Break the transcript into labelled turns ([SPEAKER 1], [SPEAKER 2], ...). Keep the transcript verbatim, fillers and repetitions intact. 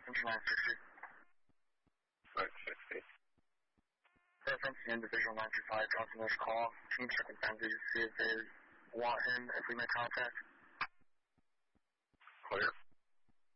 [SPEAKER 1] Reference nine sixty.
[SPEAKER 2] nine sixty.
[SPEAKER 1] Reference individual nine two five dropping this call. Can you check with them to see if they want him if we make contact?
[SPEAKER 2] Clear.